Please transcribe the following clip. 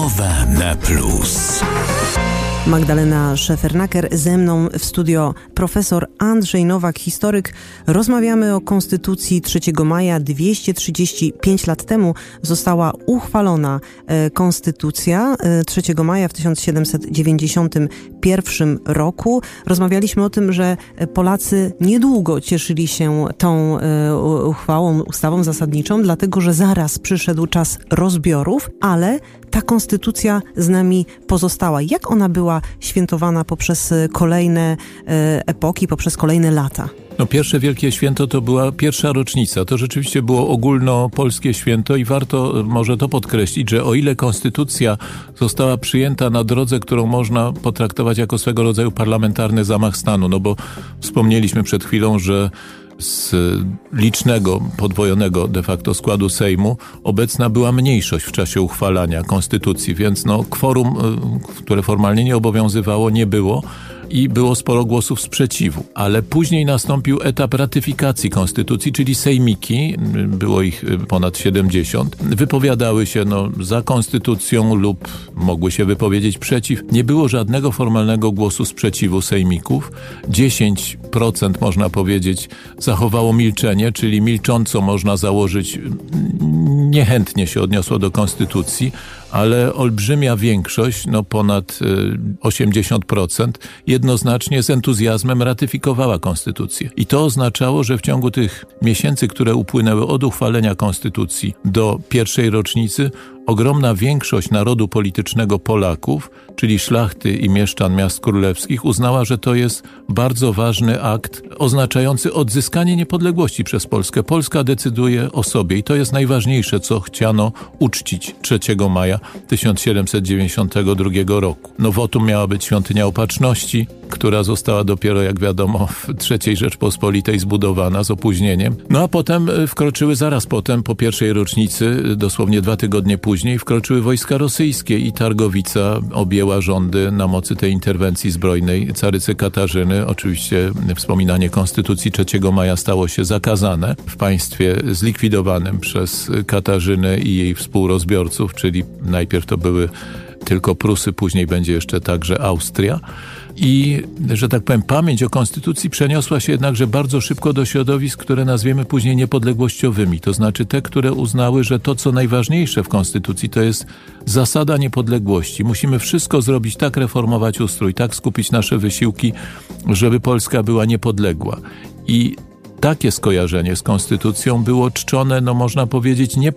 Mowa na plus. Magdalena Szefernaker, ze mną w studio profesor Andrzej Nowak, historyk. Rozmawiamy o Konstytucji 3 maja. 235 lat temu została uchwalona Konstytucja 3 maja w 1791 roku. Rozmawialiśmy o tym, że Polacy niedługo cieszyli się tą uchwałą, ustawą zasadniczą, dlatego że zaraz przyszedł czas rozbiorów, ale ta konstytucja z nami pozostała. Jak ona była świętowana poprzez kolejne epoki, poprzez kolejne lata? Pierwsze wielkie święto to była pierwsza rocznica. To rzeczywiście było ogólnopolskie święto i warto może to podkreślić, że o ile konstytucja została przyjęta na drodze, którą można potraktować jako swego rodzaju parlamentarny zamach stanu, bo wspomnieliśmy przed chwilą, że z licznego, podwojonego de facto składu Sejmu obecna była mniejszość w czasie uchwalania konstytucji, więc kworum, które formalnie nie obowiązywało, nie było i było sporo głosów sprzeciwu. Ale później nastąpił etap ratyfikacji konstytucji, czyli sejmiki, było ich ponad 70, wypowiadały się za konstytucją lub mogły się wypowiedzieć przeciw. Nie było żadnego formalnego głosu sprzeciwu sejmików. 10% można powiedzieć zachowało milczenie, czyli milcząco można założyć, niechętnie się odniosło do konstytucji, ale olbrzymia większość, ponad 80%, jednoznacznie z entuzjazmem ratyfikowała konstytucję. I to oznaczało, że w ciągu tych miesięcy, które upłynęły od uchwalenia konstytucji do pierwszej rocznicy, ogromna większość narodu politycznego Polaków, czyli szlachty i mieszczan miast królewskich, uznała, że to jest bardzo ważny akt oznaczający odzyskanie niepodległości przez Polskę. Polska decyduje o sobie i to jest najważniejsze, co chciano uczcić 3 maja 1792 roku. Wotum miała być świątynia Opatrzności, która została dopiero, jak wiadomo, w III Rzeczpospolitej zbudowana z opóźnieniem. A potem wkroczyły zaraz potem, po pierwszej rocznicy, dosłownie 2 tygodnie później, wkroczyły wojska rosyjskie i Targowica objęła rządy na mocy tej interwencji zbrojnej carycy Katarzyny. Oczywiście wspominanie Konstytucji 3 maja stało się zakazane w państwie zlikwidowanym przez Katarzynę i jej współrozbiorców, czyli najpierw to były tylko Prusy, później będzie jeszcze także Austria. I, że tak powiem, pamięć o konstytucji przeniosła się jednakże bardzo szybko do środowisk, które nazwiemy później niepodległościowymi. To znaczy te, które uznały, że to, co najważniejsze w konstytucji, to jest zasada niepodległości. Musimy wszystko zrobić, tak reformować ustrój, tak skupić nasze wysiłki, żeby Polska była niepodległa. I takie skojarzenie z konstytucją było czczone, można powiedzieć, nie